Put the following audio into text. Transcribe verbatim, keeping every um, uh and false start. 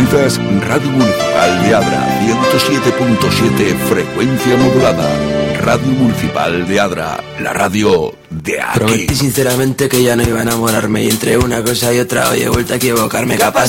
Sintonizas Radio Municipal de Adra, ciento siete punto siete frecuencia modulada. Radio Municipal de Adra, la radio de aquí. Prometí sinceramente que ya no iba a enamorarme y entre una cosa y otra hoy he vuelto a equivocarme. ¿Qué ha pasado?